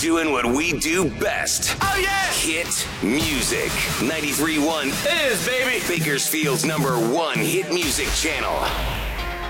doing what we do best. Oh, yeah! Hit music. 93.1 It is, baby. Bakersfield's #1 hit music channel.